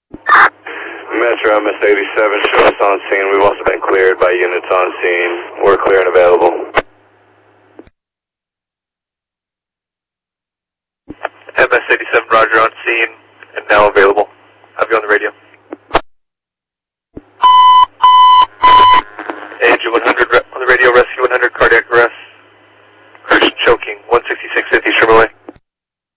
Metro MS 87, show us on scene. We've also been cleared by units on scene. We're clearing